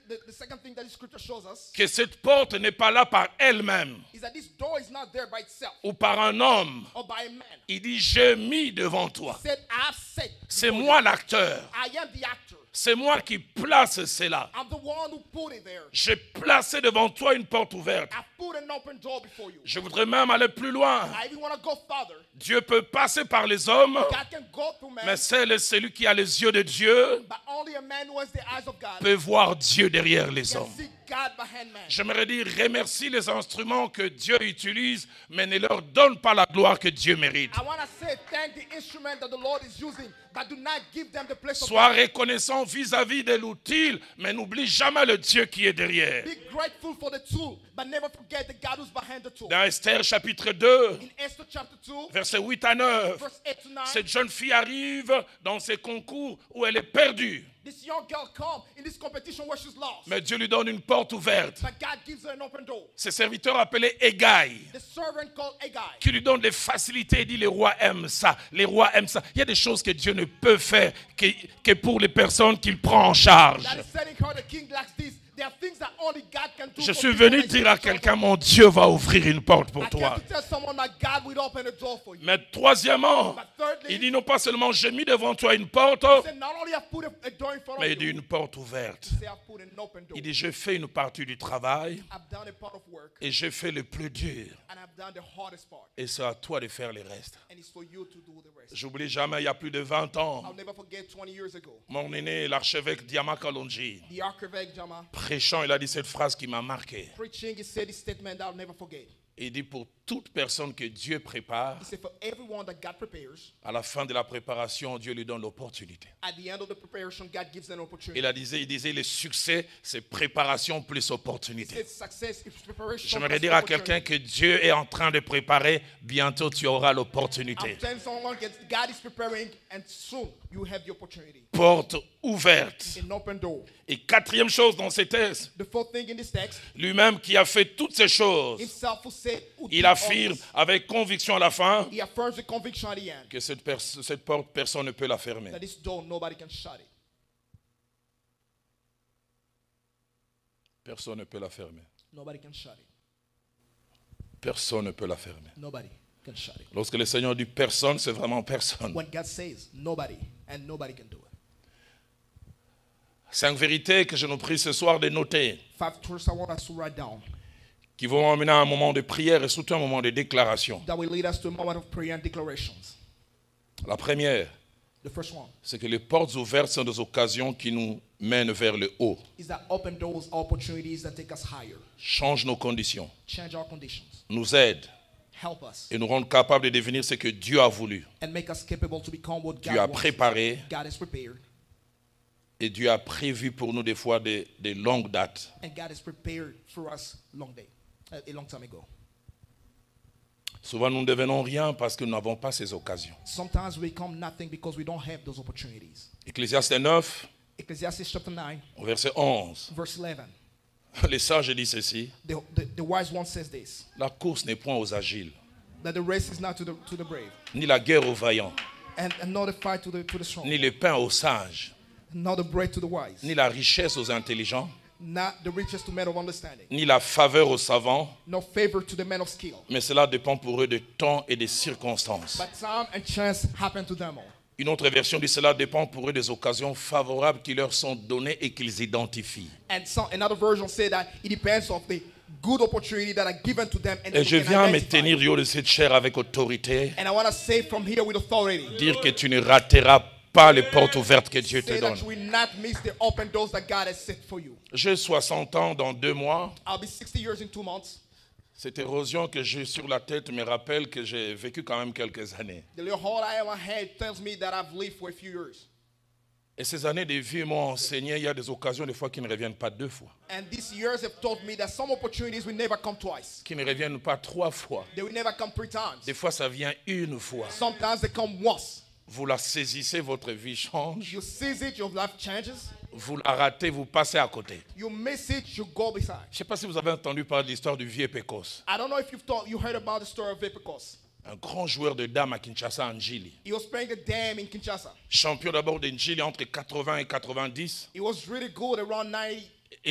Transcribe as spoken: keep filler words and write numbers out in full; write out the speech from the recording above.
the, the second thing that the scripture shows us que cette porte n'est pas là par elle-même is that this door is not there by itself ou par un homme. or by a man. Il dit, j'ai mis devant He toi. said, I have set. C'est before moi you. l'acteur. I am the actor. C'est moi qui place cela. I'm the one who put it there. J'ai placé devant toi une porte ouverte. I put an open door before you. Je voudrais même aller plus loin. I even want to go further. Dieu peut passer par les hommes, God can go through man, mais seul celui qui a les yeux de Dieu but only a man who has the eyes of God peut voir Dieu derrière les can hommes. see God behind man. J'aimerais dire, remercie les instruments que Dieu utilise, mais ne leur donne pas la gloire que Dieu mérite. I want to say thank the instrument that the Lord is using, but do not give them the place of Sois God. reconnaissant vis-à-vis de l'outil, mais n'oublie jamais le Dieu qui est derrière. Be grateful for the tool, but never forget the God who's behind the tool. Dans Esther chapitre deux, In Esther chapter two, versets huit à neuf, verse eight to nine, cette jeune fille arrive dans ces concours où elle est perdue. this young girl come in this competition where she's lost, Mais Dieu lui donne une porte ouverte. but God gives her an open door. Ses serviteurs appelés Égaï, The servant called Agai, qui lui donne des facilités, il dit les rois aiment ça, les rois aiment ça. Il y a des choses que Dieu ne peut faire que, que pour les personnes qu'il prend en charge. that is telling her the king likes this. There are things that only God can do. Je for suis people venu that dire you à don't quelqu'un, know. mon Dieu va ouvrir une porte pour I toi. came to tell someone that God will open a door for you. Mais troisièmement, But thirdly, il dit non pas seulement j'ai mis devant toi une porte, he said, not only have put a, a door in front mais of il dit you, une porte ouverte. he said, I've put an open door. Il dit je fais une partie du travail I've done a part of work, et je fais le plus dur. and I've done the hardest part. Et c'est à toi de faire le reste. And it's for you to do the rest. J'oublie jamais, il y a plus de vingt ans, I'll never forget twenty years ago, mon aîné, l'archevêque Diama Kalonji, the archivect Jama prêchant, il a dit cette phrase qui m'a marqué. preaching, he said this statement that I'll never forget. Il dit pour toute personne que Dieu prépare, He said, for everyone that God prepares, à la fin de la préparation, Dieu lui donne l'opportunité. at the end of the preparation, God gives an opportunity. Il, a disait, il disait le succès, c'est préparation plus He opportunité. said, success is preparation. J'aimerais plus dire à opportunity. quelqu'un que Dieu est en train de préparer, bientôt tu auras I'm l'opportunité. telling someone that God is preparing, and soon you have the opportunity. Porte ouverte. An open door. Et quatrième chose dans ces textes, The fourth thing in this text, lui-même qui a fait toutes ces choses, himself who said, who il did all affirme this, avec conviction à la fin he affirms the conviction at the end que cette, pers- cette porte, personne ne peut la fermer. that this door, nobody can shut it. Personne ne peut la fermer. Nobody can shut it. Personne ne peut la fermer. Nobody can shut it. Lorsque le Seigneur dit personne, c'est vraiment personne. When God says nobody, and nobody can do it. Cinq vérités que je nous prie ce soir de noter, Five truths I want us to write down qui vont amener à un moment de prière et surtout un moment de déclaration. that will lead us to a moment of prayer and declarations. La première, The first one c'est que les portes ouvertes sont des occasions qui nous mènent vers le haut. is that open doors are opportunities that take us higher, Change nos conditions, change our conditions, nous aide help us, et nous rendre capables de devenir ce que Dieu a voulu. and make us capable to become what Dieu God a wants. préparé God has prepared, et Dieu a prévu pour nous des fois des, des longues dates. and God has prepared for us long day, a a long time ago. Souvent, nous ne devenons rien parce que nous n'avons pas ces occasions. Sometimes we become nothing because we don't have those opportunities. Ecclésiaste neuf, Ecclesiastes chapter nine, au verset onze, verse eleven. les sages disent ceci, The, the, the wise one says this, la course n'est point aux agiles, that the race is not to the, to the brave, ni la guerre aux vaillants, and, and not the fight to the, to the strong, ni le pain aux sages, not the bread to the wise, ni la richesse aux intelligents, not the riches to men of understanding, ni la faveur aux savants, no favor to the men of skill. mais cela dépend pour eux de temps et des circonstances. But time and chance happen to them all. Une autre version dit cela dépend pour eux des occasions favorables qui leur sont données et qu'ils identifient. And some, another version say that it depends of the good opportunity that are given to them. And Et they je can viens me identify. tenir du haut de cette chair avec autorité, And I want to say from here with authority, dire que tu ne rateras pas les portes ouvertes que Dieu te say donne. that you will not miss the open doors that God has set for you. J'ai soixante ans dans deux mois. I'll be sixty years in two months. Cette érosion que j'ai sur la tête me rappelle que j'ai vécu quand même quelques années. The little hole I have on my head tells me that I've lived for a few years. Et ces années de vie m'ont enseigné, il y a des occasions des fois qui ne reviennent pas deux fois, And these years have taught me that some opportunities will never come twice. qui ne reviennent pas trois fois. They will never come three times. Des fois, ça vient une fois. Sometimes they come once. Vous la saisissez, votre vie change. You seize it, your life changes. Vous la ratez, vous passez à côté. You miss it, you go beside. Je ne sais pas si vous avez entendu parler de l'histoire du vieux Pecos, I don't know if you've thought you heard about the story of Vipicos. un grand joueur de dames à Kinshasa, en Njili. He was playing the dam in Kinshasa. Champion d'abord de Njili entre quatre-vingts et quatre-vingt-dix. He was really good around ninety,